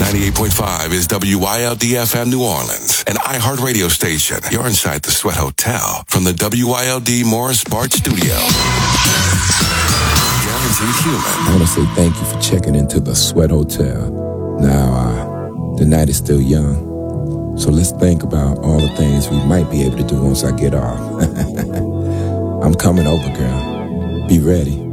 98.5 is WYLD-FM New Orleans, an iHeartRadio station. You're inside the Sweat Hotel from the WYLD Morris Bart Studio. Guaranteed Human. I want to say thank you for checking into the Sweat Hotel. Now, the night is still young, so let's think about all the things we might be able to do once I get off. I'm coming over, girl. Be ready.